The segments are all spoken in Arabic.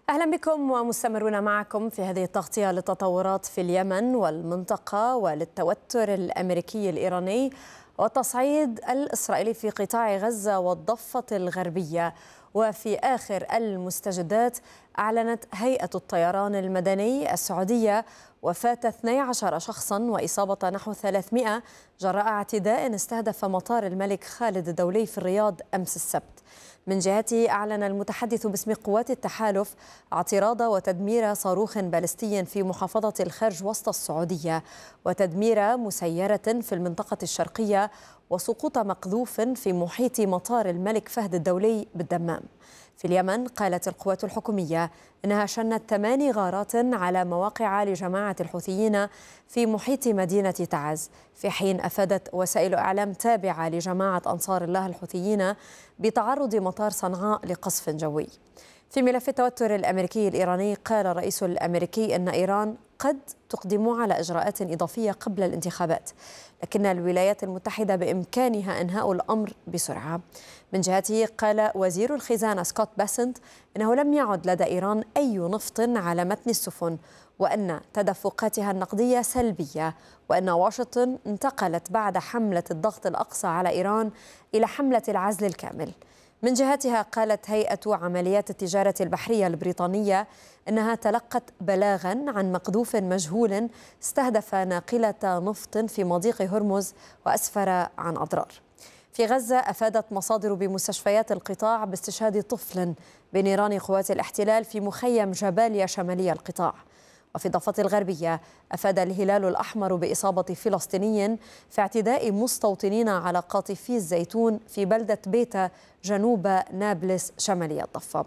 أهلا بكم ومستمرون معكم في هذه التغطية للتطورات في اليمن والمنطقة وللتوتر الأمريكي الإيراني والتصعيد الإسرائيلي في قطاع غزة والضفة الغربية. وفي آخر المستجدات أعلنت هيئة الطيران المدني السعودية وفاة 12 شخصا وإصابة نحو 300 جراء اعتداء استهدف مطار الملك خالد الدولي في الرياض أمس السبت. من جهته أعلن المتحدث باسم قوات التحالف اعتراض وتدمير صاروخ باليستي في محافظة الخرج وسط السعودية وتدمير مسيرة في المنطقة الشرقية وسقوط مقذوف في محيط مطار الملك فهد الدولي بالدمام. في اليمن قالت القوات الحكومية إنها شنت 8 غارات على مواقع لجماعة الحوثيين في محيط مدينة تعز، في حين أفادت وسائل إعلام تابعة لجماعة أنصار الله الحوثيين بتعرض مطار صنعاء لقصف جوي. في ملف التوتر الأمريكي الإيراني قال الرئيس الأمريكي أن إيران قد تقدم على إجراءات إضافية قبل الانتخابات، لكن الولايات المتحدة بإمكانها إنهاء الأمر بسرعة. من جهته قال وزير الخزانة سكوت باسنت إنه لم يعد لدى إيران أي نفط على متن السفن، وأن تدفقاتها النقدية سلبية، وأن واشنطن انتقلت بعد حملة الضغط الأقصى على إيران إلى حملة العزل الكامل. من جهتها قالت هيئة عمليات التجارة البحرية البريطانية أنها تلقت بلاغا عن مقذوف مجهول استهدف ناقلة نفط في مضيق هرمز وأسفر عن أضرار. في غزة أفادت مصادر بمستشفيات القطاع باستشهاد طفل بنيران قوات الاحتلال في مخيم جباليا شمالي القطاع. وفي الضفة الغربية أفاد الهلال الأحمر بإصابة فلسطيني في اعتداء مستوطنين على قاطفي الزيتون في بلدة بيتا جنوب نابلس شمالي الضفة.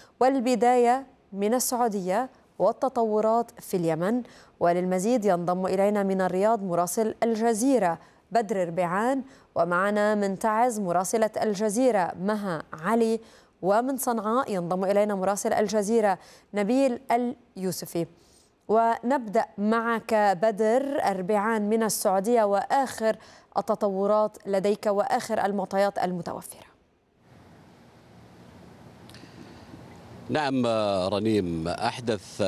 والبداية من السعودية والتطورات في اليمن. وللمزيد ينضم إلينا من الرياض مراسل الجزيرة بدر ربيعان، ومعنا من تعز مراسلة الجزيرة مها علي، ومن صنعاء ينضم إلينا مراسل الجزيرة نبيل اليوسفي. ونبدأ معك بدر ربيعان من السعودية وآخر التطورات لديك وآخر المعطيات المتوفرة. نعم رنيم، أحدث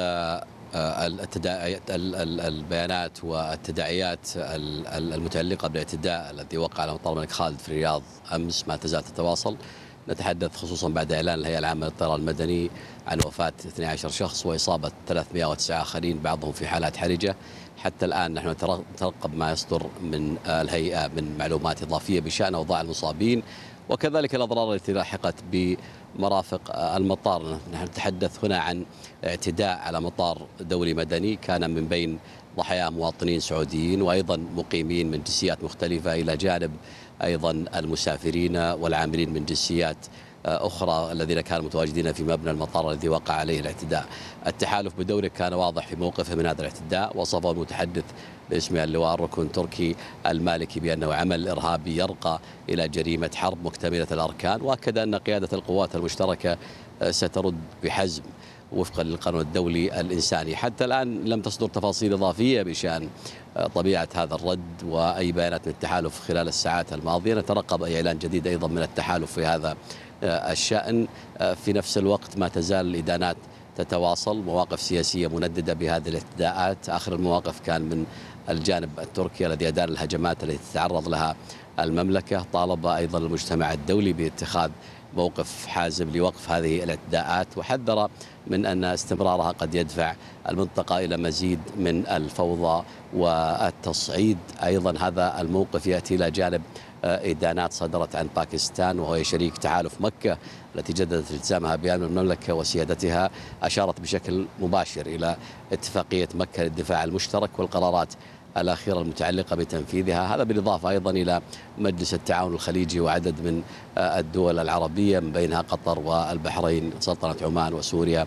البيانات والتداعيات المتعلقة بالاعتداء الذي وقع على مطار الملك خالد في الرياض أمس ما تزال تتواصل. نتحدث خصوصا بعد إعلان الهيئة العامة للطيران المدني عن وفاة 12 شخص وإصابة 309 آخرين بعضهم في حالات حرجة. حتى الآن نحن نترقب ما يصدر من الهيئة من معلومات إضافية بشأن أوضاع المصابين وكذلك الأضرار التي لاحقت بمرافق المطار. نحن نتحدث هنا عن اعتداء على مطار دولي مدني كان من بين ضحايا مواطنين سعوديين وأيضا مقيمين من جنسيات مختلفة، إلى جانب أيضا المسافرين والعاملين من جنسيات أخرى الذين كانوا متواجدين في مبنى المطار الذي وقع عليه الاعتداء. التحالف بدوره كان واضح في موقفه من هذا الاعتداء، وصفه المتحدث باسم اللواء الركن التركي المالكي بأنه عمل إرهابي يرقى إلى جريمة حرب مكتملة الأركان، وأكد أن قيادة القوات المشتركة سترد بحزم وفقا للقانون الدولي الإنساني. حتى الآن لم تصدر تفاصيل إضافية بشأن طبيعة هذا الرد وأي بيانات من التحالف خلال الساعات الماضية. نترقب أي إعلان جديد أيضا من التحالف في هذا الشأن. في نفس الوقت ما تزال الإدانات تتواصل، مواقف سياسية منددة بهذه الاعتداءات. آخر المواقف كان من الجانب التركي الذي أدان الهجمات التي تتعرض لها المملكة. طالب أيضا المجتمع الدولي باتخاذ موقف حازم لوقف هذه الاعتداءات، وحذر من أن استمرارها قد يدفع المنطقة إلى مزيد من الفوضى والتصعيد. أيضا هذا الموقف يأتي إلى جانب إدانات صدرت عن باكستان وهو شريك تحالف مكة التي جددت التزامها بأمن المملكة وسيادتها. أشارت بشكل مباشر إلى اتفاقية مكة للدفاع المشترك والقرارات الأخيرة المتعلقة بتنفيذها. هذا بالإضافة أيضا إلى مجلس التعاون الخليجي وعدد من الدول العربية من بينها قطر والبحرين سلطنة عمان وسوريا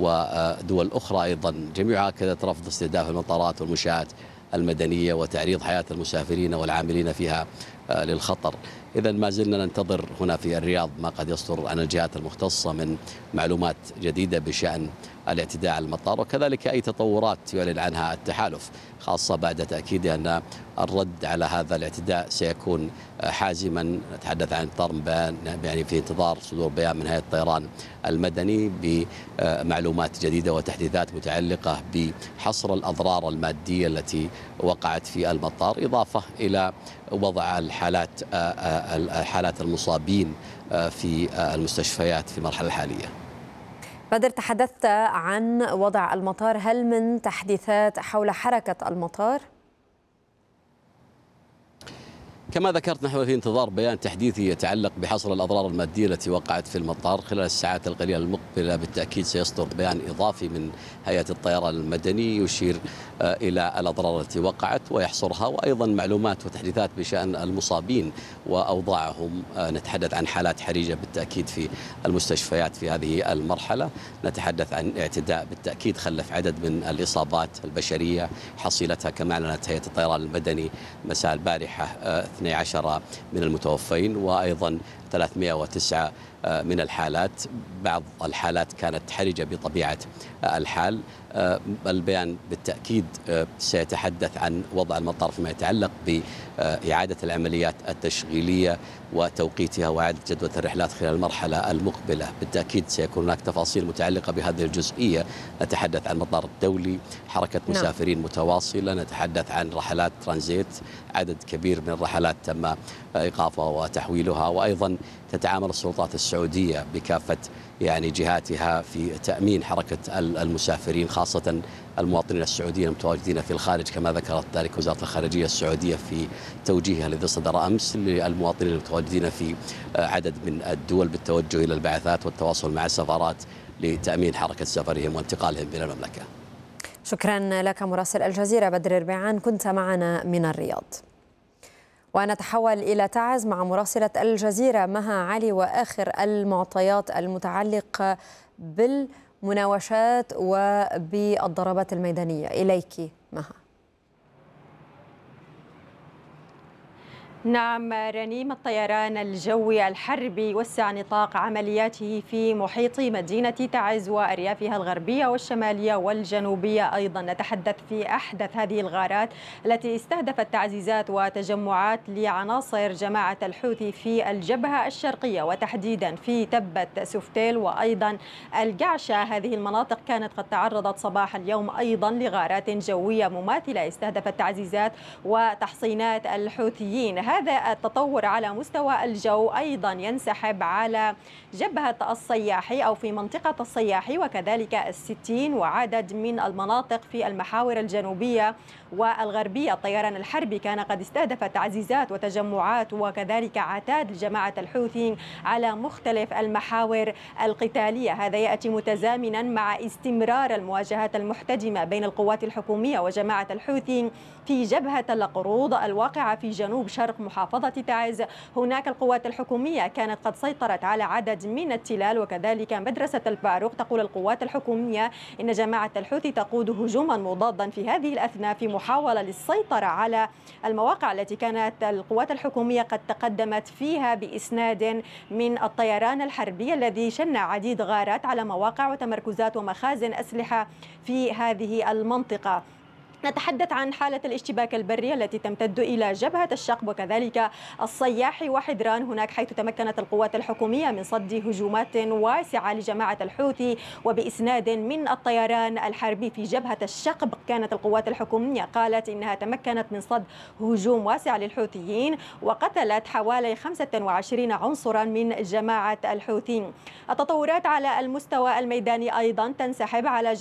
ودول أخرى أيضا، جميعها أكدت رفض استهداف المطارات والمنشآت المدنية وتعريض حياة المسافرين والعاملين فيها للخطر. إذا ما زلنا ننتظر هنا في الرياض ما قد يصدر عن الجهات المختصة من معلومات جديدة بشأن الاعتداء على المطار، وكذلك أي تطورات يعلن عنها التحالف، خاصة بعد تأكيده أن الرد على هذا الاعتداء سيكون حازما. نتحدث عن انتظار بيان، يعني في انتظار صدور بيان من هيئة الطيران المدني بمعلومات جديدة وتحديثات متعلقة بحصر الأضرار المادية التي وقعت في المطار، إضافة إلى وضع حالات المصابين في المستشفيات في المرحلة الحالية. بدر، تحدثت عن وضع المطار، هل من تحديثات حول حركة المطار؟ كما ذكرت نحن في انتظار بيان تحديثي يتعلق بحصر الأضرار المادية التي وقعت في المطار. خلال الساعات القليلة المقبلة بالتأكيد سيصدر بيان إضافي من هيئة الطيران المدني يشير إلى الأضرار التي وقعت ويحصرها، وأيضا معلومات وتحديثات بشأن المصابين وأوضاعهم. نتحدث عن حالات حرجة بالتأكيد في المستشفيات في هذه المرحلة. نتحدث عن اعتداء بالتأكيد خلف عدد من الإصابات البشرية حصيلتها كما أعلنت هيئة الطيران المدني مساء البارحة 12 من المتوفين، وأيضا 309 من الحالات. بعض الحالات كانت حرجة بطبيعة الحال. البيان بالتأكيد سيتحدث عن وضع المطار فيما يتعلق بإعادة العمليات التشغيلية وتوقيتها وإعادة جدول الرحلات خلال المرحلة المقبلة. بالتأكيد سيكون هناك تفاصيل متعلقة بهذه الجزئية. نتحدث عن المطار الدولي، حركة مسافرين متواصلة، نتحدث عن رحلات ترانزيت، عدد كبير من الرحلات تم إيقافها وتحويلها، وأيضا تتعامل السلطات السعودية بكافة جهاتها في تأمين حركة المسافرين، خاصة المواطنين السعوديين المتواجدين في الخارج، كما ذكرت ذلك وزارة الخارجية السعودية في توجيهها الذي صدر أمس للمواطنين المتواجدين في عدد من الدول بالتوجه إلى البعثات والتواصل مع السفارات لتأمين حركة سفرهم وانتقالهم إلى المملكة. شكرا لك مراسل الجزيرة بدر ربيعان، كنت معنا من الرياض. ونتحول إلى تعز مع مراسلة الجزيرة مها علي وآخر المعطيات المتعلقة بالمناوشات وبالضربات الميدانية. إليك مها. نعم رنيم، الطيران الجوي الحربي وسع نطاق عملياته في محيط مدينة تعز وأريافها الغربية والشمالية والجنوبية. أيضا نتحدث في أحدث هذه الغارات التي استهدفت تعزيزات وتجمعات لعناصر جماعة الحوثي في الجبهة الشرقية وتحديدا في تبت سفتيل وأيضا القعشة. هذه المناطق كانت قد تعرضت صباح اليوم أيضا لغارات جوية مماثلة استهدفت تعزيزات وتحصينات الحوثيين. هذا التطور على مستوى الجو أيضا ينسحب على جبهة الصياحي أو في منطقة الصياحي وكذلك الستين وعدد من المناطق في المحاور الجنوبية والغربية. الطيران الحربي كان قد استهدف تعزيزات وتجمعات وكذلك عتاد لجماعة الحوثي على مختلف المحاور القتالية. هذا يأتي متزامنا مع استمرار المواجهات المحتدمة بين القوات الحكومية وجماعة الحوثي في جبهة القروض الواقعة في جنوب شرق محافظة تعز. هناك القوات الحكومية كانت قد سيطرت على عدد من التلال وكذلك مدرسة الفاروق. تقول القوات الحكومية إن جماعة الحوثي تقود هجوما مضادا في هذه الأثناء في محاولة للسيطرة على المواقع التي كانت القوات الحكومية قد تقدمت فيها بإسناد من الطيران الحربي الذي شن عديد غارات على مواقع وتمركزات ومخازن أسلحة في هذه المنطقة. نتحدث عن حالة الاشتباك البري التي تمتد إلى جبهة الشقب وكذلك الصياحي وحدران، هناك حيث تمكنت القوات الحكومية من صد هجومات واسعة لجماعة الحوثي وبإسناد من الطيران الحربي. في جبهة الشقب كانت القوات الحكومية قالت إنها تمكنت من صد هجوم واسع للحوثيين وقتلت حوالي 25 عنصرا من جماعة الحوثي. التطورات على المستوى الميداني أيضا تنسحب على